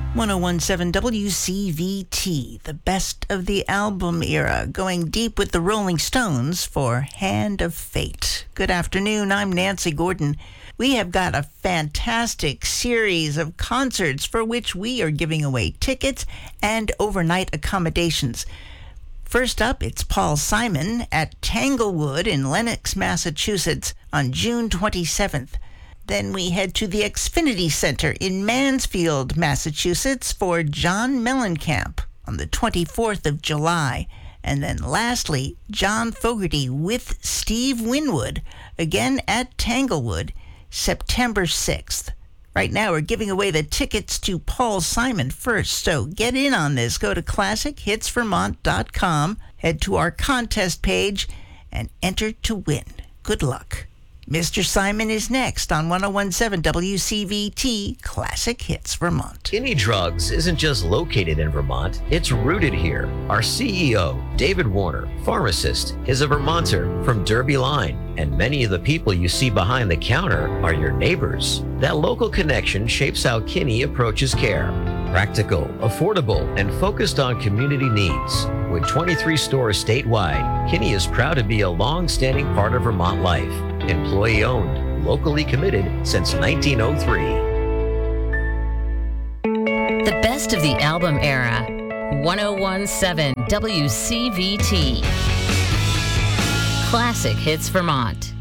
1017 WCVT, the best of the album era, going deep with the Rolling Stones for Hand of Fate. Good afternoon, I'm Nancy Gordon. We have got a fantastic series of concerts for which we are giving away tickets and overnight accommodations. First up, it's Paul Simon at Tanglewood in Lenox, Massachusetts on June 27th. Then we head to the Xfinity Center in Mansfield, Massachusetts for John Mellencamp on the 24th of July. And then lastly, John Fogerty with Steve Winwood, again at Tanglewood, September 6th. Right now we're giving away the tickets to Paul Simon first, so get in on this. Go to ClassicHitsVermont.com, head to our contest page, and enter to win. Good luck. Mr. Simon is next on 1017 WCVT Classic Hits Vermont. Kinney Drugs isn't just located in Vermont, it's rooted here. Our CEO, David Warner, pharmacist, is a Vermonter from Derby Line, and many of the people you see behind the counter are your neighbors. That local connection shapes how Kinney approaches care. Practical, affordable, and focused on community needs. With 23 stores statewide, Kinney is proud to be a long-standing part of Vermont life. Employee-owned, locally committed since 1903. The best of the album era. 1017 WCVT. Classic Hits Vermont.